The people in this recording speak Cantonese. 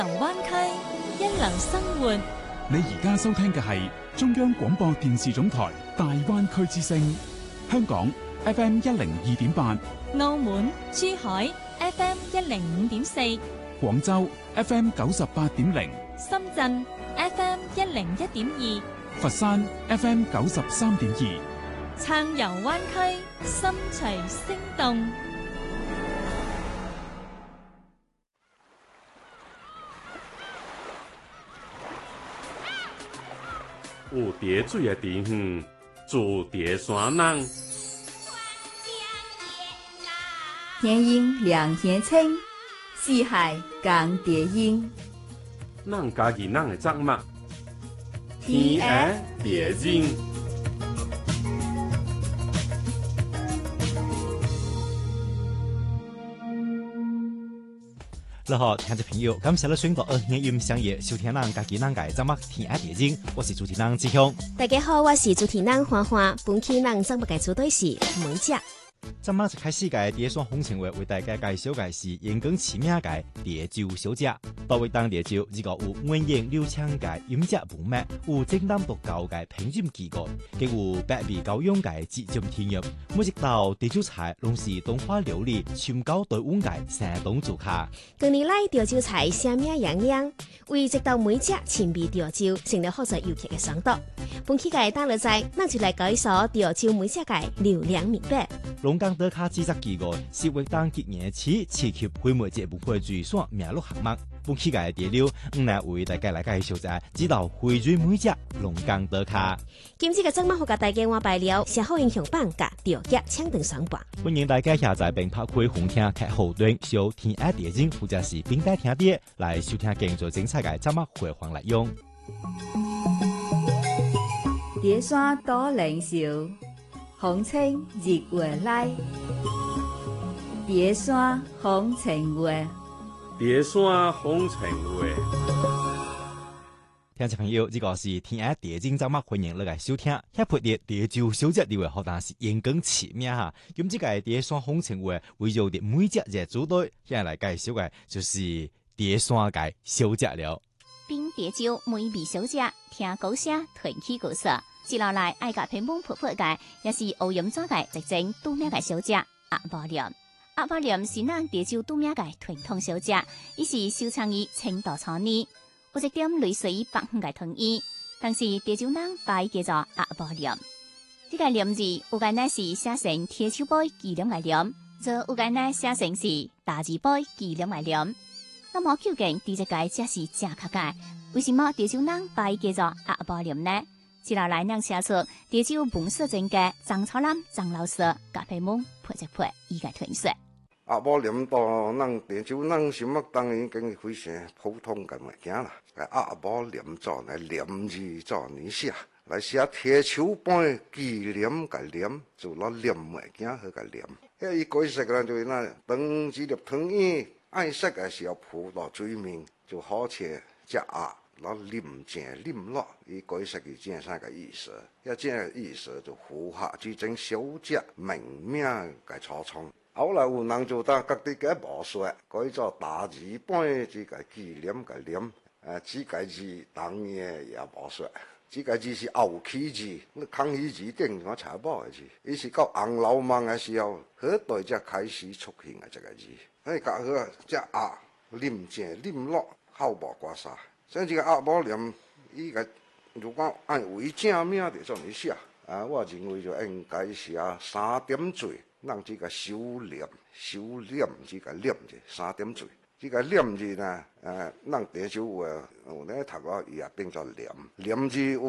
灣區一流生活。 你而家收聽嘅係中央廣播電視總台大灣區之聲，香港 FM 102.8， 澳門、珠海 FM 105.4， 廣州 FM 98.0， 深圳 FM 101.2， 佛山 FM 93.2， 撐遊灣區，心隨聲動。 有蝶水的地方，住蝶山人。 天陰兩天清，四海共蝶音。 咱家己咱的作物，天涯蝶音。 你好，聽眾朋友，感謝你選擇2音相約收聽咱家己咱嘅節目《天涯蝶音》，我是主持人志雄。 大家好，我是主持人花花。本期咱節目嘅主題是梅姐。 今晚一開始嘅蝶山風情話，為大家介紹嘅是鹽港馳名嘅蝶洲小姐。到位當蝶洲，呢個有蜿蜒流暢嘅音質文脈，有精湛獨到嘅品飲技藝，亦有百味高揚嘅節奏甜入。每一道蝶洲菜攏是東花料理，深厚台灣嘅山東做客。 近年來，蝶洲菜聲名揚揚，為一道梅姐親筆蝶洲，成了好在遊客嘅上桌。本期嘅當日仔，咱就來介紹蝶洲梅姐嘅流量密碼。 龍崗德卡製作技藝是為當今年起刺激規模節目會最爽名錄項目。本期嘅第六，來為大家來介紹下指導會最梅姐龍崗德卡。 今次嘅節目好甲大家換白了，寫好英雄榜甲條約搶定上榜。 歡迎大家下載並拍開紅聽劇後段，收天涯蝶音或者是冰帶聽碟來收聽更多精彩嘅節目回放內容。 蝶山多靈秀，風情日月來。蝶山風情話， 蝶山風情話。 聽眾朋友，呢個是天涯蝶音節目，歡迎你來收聽。一配碟蝶洲小姐呢位好，但是鹽港馳名哈。咁呢個蝶山風情話，為咗啲梅姐嘅組隊，現在嚟介紹嘅就是蝶山嘅小姐了。 冰蝶洲梅味小姐，聽高聲團起故事，接落來愛甲乒乓噗噗嘅，也是歐陽莊嘅直正拄名嘅小姐阿寶蓮。阿寶蓮是咱蝶洲拄名嘅傳統小姐，伊是收藏於清道初年，有一點類似於北方嘅湯圓，但是蝶洲人把伊叫做阿寶蓮。這個蓮字有間呢是寫成鐵鍬杯紀念嘅蓮，則有間呢寫成是大字杯紀念嘅蓮。那麼究竟第一個才是正確嘅？為什麼蝶洲人把伊叫做阿寶蓮呢？接落來，咱寫出蝶洲文史證嘅張超南張老師甲批蒙配一配伊個傳說。 阿寶蓮到咱蝶洲人心目當然已經非常普通嘅物件啦。阿寶蓮做呢蓮字做呢寫，來寫鐵鍬杯紀念嘅念，做了念物件好個念。迄伊解釋啦，就是那當時粒湯圓愛食嘅時候鋪到水面，就好似隻鴨。攞啉正啉落，伊解釋佢正啥個意思？一正個意思就符合之前小姐命名嘅初衷。後來有人就當各地嘅魔術，改做大字杯這個紀念嘅念，這個字當然也魔術。這個字是後起字，康熙字定我查某嘅字，伊是到紅樓夢嘅時候，後代才開始出現嘅這個字。所以講好只鴨啉正啉落，好無掛沙。像這個阿寶蓮，伊個如果按為正名就做你寫，我認為就應該寫3點水，讓這個修煉這個念字3點水。這個念字呢，讓蝶洲話有咧讀過也變做念字有